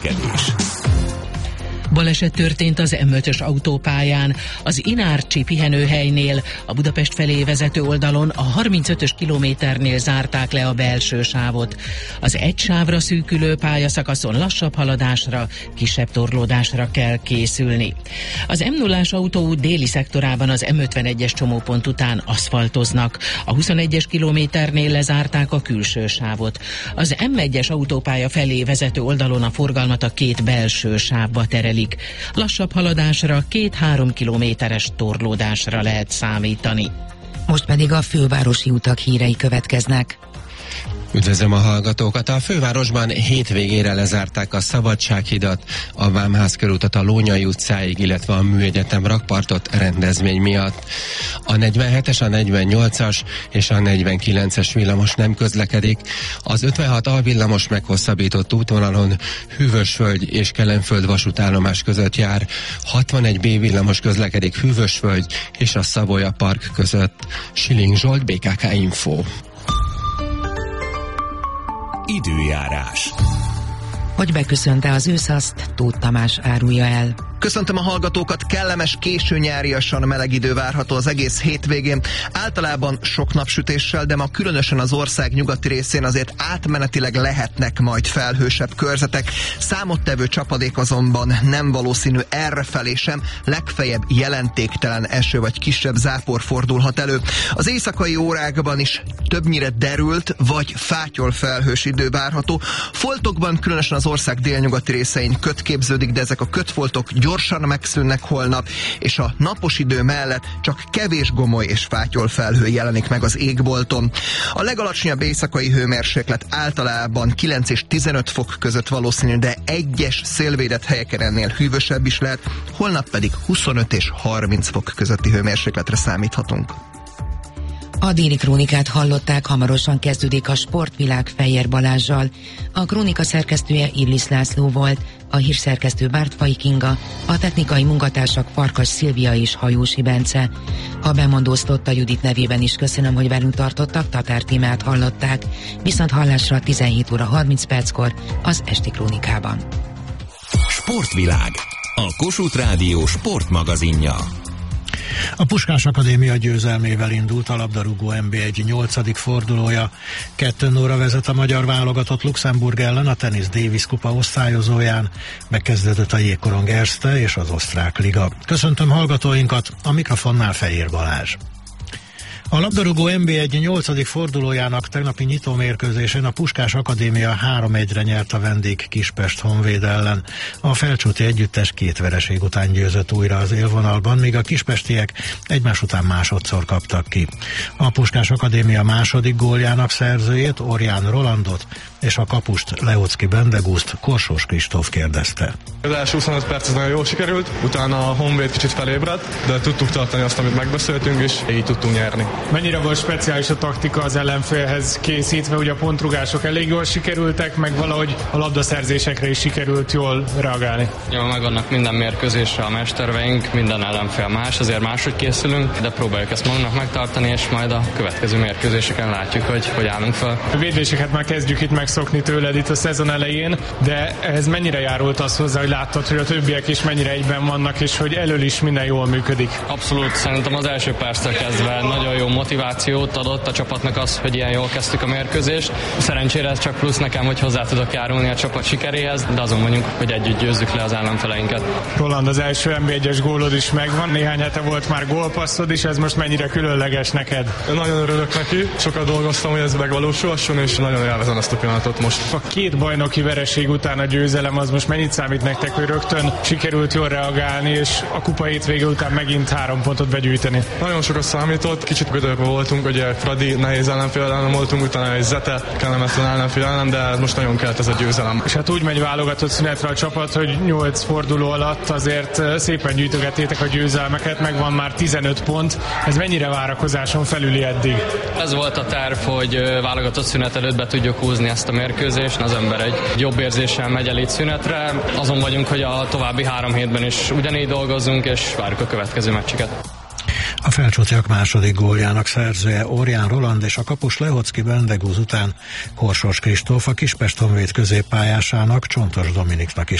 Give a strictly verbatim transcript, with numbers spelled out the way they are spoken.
Kedés. Baleset történt az em ötös autópályán, az Inárcsi pihenőhelynél, a Budapest felé vezető oldalon a harmincötös kilométernél zárták le a belső sávot. Az egy sávra szűkülő pályaszakaszon lassabb haladásra, kisebb torlódásra kell készülni. Az em nullás autóút déli szektorában az em ötvenegyes csomópont után aszfaltoznak. A huszonegyes kilométernél lezárták a külső sávot. Az em egyes autópálya felé vezető oldalon a forgalmat a két belső sávba terelik. Lassabb haladásra, két-három kilométeres torlódásra lehet számítani. Most pedig a fővárosi utak hírei következnek. Üdvözlöm a hallgatókat! A fővárosban hétvégére lezárták a Szabadsághidat, a Vámház körútat a Lónyay utcáig, illetve a Műegyetem rakpartot rendezvény miatt. A negyvenhetes, a negyvennyolcas és a negyvenkilences villamos nem közlekedik. Az ötvenhat A villamos meghosszabbított útvonalon Hűvösvölgy és Kelenföld vasútállomás között jár. hatvanegy B villamos közlekedik Hűvösvölgy és a Savoya Park között. Siling Zsolt, bé ká ká Info. Időjárás. Hogy beköszönte az ősz, azt Tóth Tamás árulja el. Köszöntöm a hallgatókat, kellemes, késő nyáriasan meleg idő várható az egész hétvégén. Általában sok napsütéssel, de ma különösen az ország nyugati részén azért átmenetileg lehetnek majd felhősebb körzetek. Számottevő csapadék azonban nem valószínű errefelé sem, legfeljebb jelentéktelen eső vagy kisebb zápor fordulhat elő. Az éjszakai órákban is többnyire derült vagy fátyol felhős idő várható. Foltokban különösen az ország délnyugati részein köt képződik, de ezek a kötfoltok gyorsan megszűnnek holnap, és a napos idő mellett csak kevés gomoly és fátyol felhő jelenik meg az égbolton. A legalacsonyabb éjszakai hőmérséklet általában kilenc és tizenöt fok között valószínű, de egyes szélvédett helyeken ennél hűvösebb is lehet, holnap pedig huszonöt és harminc fok közötti hőmérsékletre számíthatunk. A déli krónikát hallották, hamarosan kezdődik a Sportvilág Fejér Balázssal. A krónika szerkesztője Illis László volt, a hírszerkesztő Bártfai Kinga, a technikai munkatársak Farkas Szilvia és Hajósi Bence. A bemondóztotta Judit nevében is köszönöm, hogy velünk tartottak, Tatár Tímát hallották, viszont hallásra tizenhét óra harminc perckor az esti krónikában. Sportvilág, a Kossuth Rádió sportmagazinja. A Puskás Akadémia győzelmével indult a labdarúgó en bé egy nyolcadik fordulója. kettő nullra vezet a magyar válogatott Luxemburg ellen a Tennis Davis kupa osztályozóján. Megkezdődött a Jégkorong Erste és az osztrák liga. Köszöntöm hallgatóinkat, a mikrofonnál Fejér Balázs. A labdarúgó en bé egy nyolcadik fordulójának tegnapi nyitómérkőzésén a Puskás Akadémia három egyre nyert a vendég Kispest Honvéd ellen. A felcsúti együttes két vereség után győzött újra az élvonalban, míg a kispestiek egymás után másodszor kaptak ki. A Puskás Akadémia második góljának szerzőjét, Orján Rolandot, és a kapust, Leocki Bendegúzt Korsós Kristóf kérdezte. Az első huszonöt perc az nagyon jól sikerült, utána a Honvéd kicsit felébredt, de tudtuk tartani azt, amit megbeszéltünk, és így tudtunk nyerni. Mennyire volt speciális a taktika az ellenfélhez készítve, hogy a pontrugások elég jól sikerültek, meg valahogy a labdaszerzésekre is sikerült jól reagálni? Jó, megvannak minden mérkőzésre a mesterveink, minden ellenfél más, azért máshogy készülünk, de próbáljuk ezt magunknak megtartani, és majd a következő mérkőzéseken látjuk, hogy hogy állunk fel. A védéseket már kezdjük itt megszokni tőled itt a szezon elején, de ehhez mennyire járult az hozzá, hogy láttad, hogy a többiek is mennyire egyben vannak, és hogy elől is minden jól működik? Abszolút, szerintem az első perctől kezdve nagyon jó motivációt adott a csapatnak az, hogy ilyen jól kezdtük a mérkőzést. Szerencsére ez csak plusz nekem, hogy hozzá tudok járulni a csapat sikeréhez, de azon vagyunk, hogy együtt győzzük le az ellenfeleinket. Roland, az első en bé egyes gólod is megvan, néhány hete volt már gólpasszod is, ez most mennyire különleges neked? Én nagyon örülök neki, sokat dolgoztam, hogy ez megvalósulhasson, és nagyon élvezem ezt a pillanatot most. A két bajnoki vereség után a győzelem az most mennyit számít nektek, hogy rögtön sikerült jól reagálni, és a kupa hétvége után megint három pontot begyűjteni? Nagyon sokat számított, kicsit gödörbe voltunk, ugye Fradi nehéz ellenfél ellen voltunk, utána egy Zete kellemetlen ellenfél ellen, de most nagyon kellett ez a győzelem. És hát úgy megy válogatott szünetre a csapat, hogy nyolc forduló alatt azért szépen gyűjtögettétek a győzelmeket, megvan már tizenöt pont. Ez mennyire várakozáson felüli eddig? Ez volt a terv, hogy válogatott szünet előtt be tudjuk húzni ezt a mérkőzést. Az ember egy jobb érzéssel megy el itt szünetre. Azon vagyunk, hogy a további három hétben is ugyanígy dolgozzunk, és várjuk a következő meccseket. A Felcsútiak második góljának szerzője Orján Roland és a kapus Lehocki Bendegúz után Korsos Kristóf a Kispest Honvéd középpályásának Csontos Dominiknak is